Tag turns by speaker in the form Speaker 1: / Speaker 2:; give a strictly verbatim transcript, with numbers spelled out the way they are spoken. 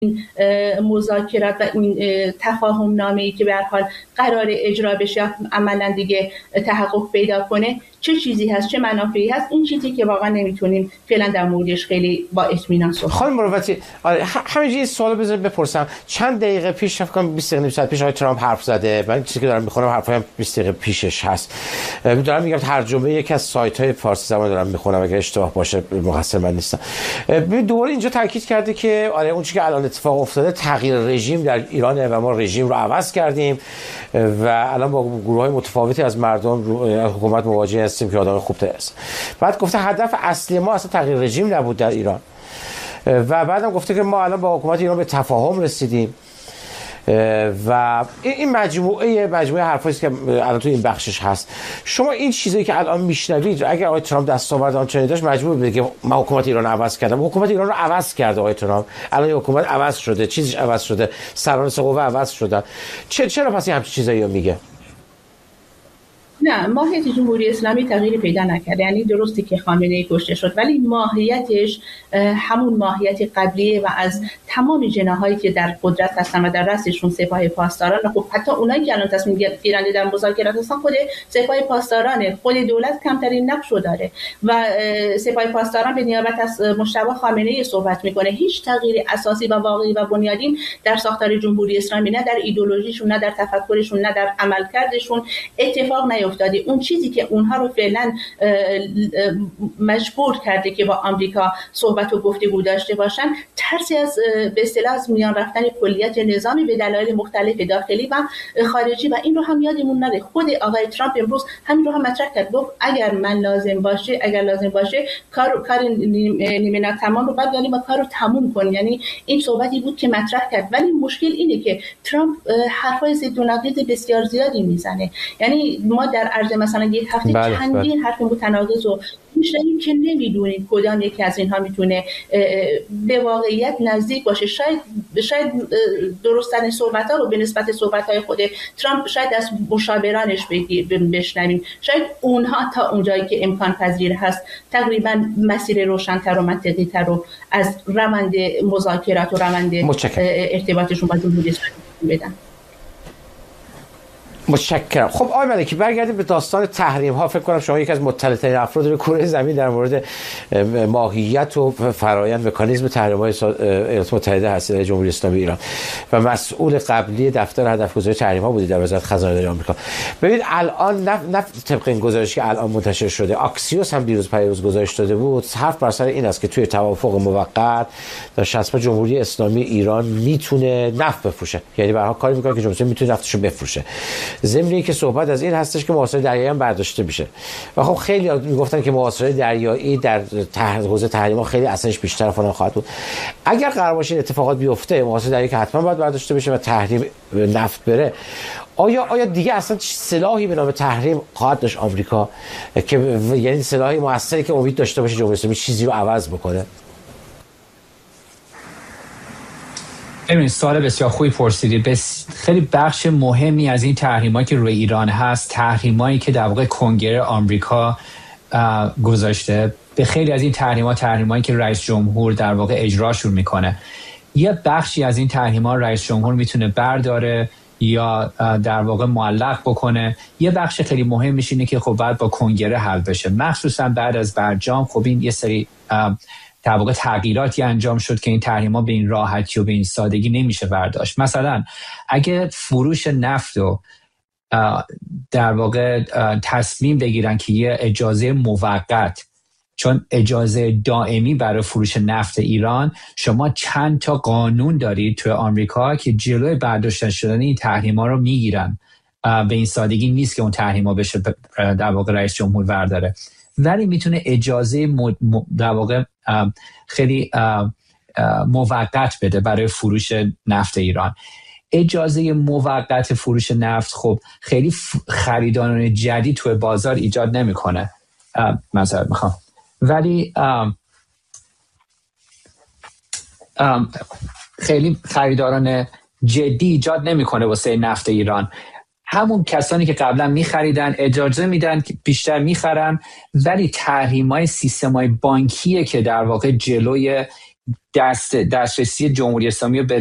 Speaker 1: مذاکرات و این تفاهم نامه‌ای که به هر حال قرار اجرا بشه عملاً دیگه تحقق پیدا کنه چه چیزی هست، چه منافعی هست، این چیزی که واقعا نمیتونیم فعلا در موردش خیلی با اطمینان صحبت.
Speaker 2: خانم مروتی، آره همینجوری سوال بذارید بپرسم. چند دقیقه پیش فکر کنم بیست دقیقه ساعت پیش آقای ترامپ حرف زده. من چیزی که دارم میخونم حرفای بیست دقیقه پیشش هست. دارم میگم ترجمه یکی از سایت‌های فارسی زبان دارم میخونم، اگه اشتباه باشه مقصر من نیستم. ببین دوباره اینجا تاکید کرده که آره اون چیزی که الان اتفاق افتاده تغییر رژیم در ایرانه و ما رژیم رو عوض کردیم و الان با گروه‌های متفاوتی از مردم حکومت مواجه هستیم که آدم خوب است. بعد گفته هدف اصلی ما اصلا تغییر رژیم نبود در ایران و بعدم گفته که ما الان با حکومت ایران به تفاهم رسیدیم و این مجموعه مجموعه حرفایی که الان تو این بخشش هست. شما این چیزایی که الان میشنوید اگر آقای ترامپ دستاورد آنچنانی داشت مجبور بگه که من حکومت ایران عوض کردم. حکومت ایران رو عوض کرده آقای ترامپ. الان حکومت عوض شده، چیزش عوض شده، سران قوه عوض شدن. چرا پس این همچین چیزایی رو میگه؟
Speaker 1: نه، ماهیت جمهوری اسلامی تغییری پیدا نکرده. یعنی درستی که خامنه‌ای کشته شد ولی ماهیتش همون ماهیت قبلیه و از تمام جناحایی که در قدرت هستن و در رأسشون سپاه پاسداران، خب حتی اونایی که الان تصمیم گیرنده در مذاکرات هستن خود سپاه پاسداران، خود دولت کمترین نقشو داره و سپاه پاسداران به نیابت از مجتبی خامنه‌ای صحبت میکنه. هیچ تغییر اساسی و واقعی و بنیادین در ساختار جمهوری اسلامی، نه در ایدئولوژیشون، نه در تفکرشون، نه در عملکردشون اتفاق نیفتاده. اون چیزی که اونها رو فعلا مجبور کرده که با آمریکا صحبت و گفتگو داشته باشن ترسی از به اصطلاح از میان رفتن کلیت نظامی به دلایل مختلف داخلی و خارجی و این رو هم یادمون نره. خود آقای ترامپ امروز همین رو هم مطرح کرد، گفت اگر من لازم باشه اگر لازم باشه کار کار نیمه ناتمام رو بعد یعنی ما کار رو تموم کنیم. یعنی این صحبتی بود که مطرح کرد ولی مشکل اینه که ترامپ حرفای ضد و نقیض بسیار زیادی میزنه. یعنی ما در عرض مثلا یک هفته
Speaker 2: بله،
Speaker 1: چندین
Speaker 2: بله.
Speaker 1: حرف متناقض و میشنیم که نمیدونیم کدام یکی از اینها میتونه به واقعیت نزدیک باشه. شاید شاید درستن صحبت‌ها رو به نسبت صحبت‌های خود ترامپ شاید از مشاورانش بشنویم، شاید اونها تا اونجایی که امکان پذیر هست تقریبا مسیر روشن‌تر و منطقی‌تر رو از روند مذاکرات و روند ارتباطشون با جمهوری اسلامی بدن.
Speaker 2: متشکرم. خب آقای ملکی برگردیم به داستان تحریم ها. فکر کنم شما یکی از مطلع‌ترین افراد روی کره زمین در مورد ماهیت و فرآیند مکانیزم تحریم های ایالات متحده هستید جمهوری اسلامی ایران و مسئول قبلی دفتر هدفگذاری تحریم ها بودید در وزارت خزانه داری آمریکا. ببینید الان نه نه طبق این گزارشی که الان منتشر شده، آکسیوس هم دیروز پیروز گزارش داده بود، حرف بر سر این است که توی توافق موقت در شصت جمهوری اسلامی ایران میتونه نفت بفروشه. یعنی به هر حال کاری میکنه که جمهوری اسلامی میتونه نفتشو بفروشه. ضمنی که صحبت از این هستش که محاصره دریایی هم برداشته بشه و خب خیلی میگفتن که محاصره دریایی در حوزه تحریم‌ها خیلی اثرش بیشتر فلان خواهد بود. اگر قرار باشه این اتفاقات بیفته، محاصره دریایی که حتما باید برداشته بشه و تحریم نفت بره، آیا آیا دیگه اصلا سلاحی به نام تحریم خواهد داشت آمریکا که یعنی سلاحی موثری که امید داشته باشه جمهوری اسلامی چیزی رو عوض بکنه؟
Speaker 3: این سوال بسیار خوبی پرسیدید. بس خیلی بخش مهمی از این تحریمایی که روی ایران هست، تحریمایی که در واقع کنگره آمریکا گذاشته، به خیلی از این تحریم‌ها تحریمایی که رئیس جمهور در واقع اجراشون میکنه. یه بخشی از این تحریم‌ها رئیس جمهور میتونه برداره یا در واقع معلق بکنه. یه بخش خیلی مهمش اینه که خب بعد با کنگره حل بشه، مخصوصا بعد از برجام. خب این یه سری در واقع تغییراتی انجام شد که این تحریم‌ها به این راحتی و به این سادگی نمیشه برداشت. مثلا اگه فروش نفت رو در واقع تصمیم بگیرن که یه اجازه موقت، چون اجازه دائمی برای فروش نفت ایران، شما چند تا قانون دارید توی آمریکا که جلوی برداشتن شدن این تحریم‌ها رو میگیرن. به این سادگی نیست که اون تحریم‌ها بشه در واقع رئیس جمهور برداره، ولی میتونه اجازه در واقع خیلی موقت بده برای فروش نفت ایران. اجازه موقت فروش نفت خب خیلی خریداران جدید توی بازار ایجاد نمیکنه، معذرت میخوام، ولی ام ام خیلی خریداران جدی ایجاد نمیکنه واسه نفت ایران. همون کسانی که قبلا میخریدن اجازه میدن که بیشتر میخرن، ولی تحریم‌های سیستم‌های بانکیه که در واقع جلوی دست دسترسی جمهوری اسلامی رو به